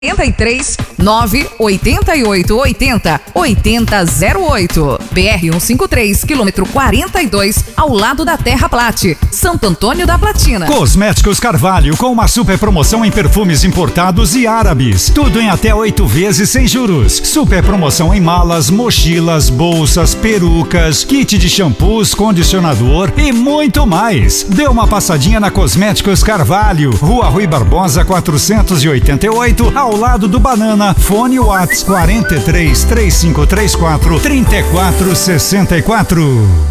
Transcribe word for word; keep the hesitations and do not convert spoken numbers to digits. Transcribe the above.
oitenta e três, nove oitenta e oito oitenta, oitenta zero oito. B R cento e cinquenta e três, quilômetro quarenta e dois, ao lado da Terra Plate, Santo Antônio da Platina. Cosméticos Carvalho, com uma super promoção em perfumes importados e árabes. Tudo em até oito vezes sem juros. Super promoção em malas, mochilas, bolsas, perucas, kit de shampoos, condicionador e muito mais. Dê uma passadinha na Cosméticos Carvalho, Rua Rui Barbosa quatrocentos e oitenta e oito, ao lado do Banana. Fone Whats quarenta e três, trinta e cinco trinta e quatro, trinta e quatro sessenta e quatro.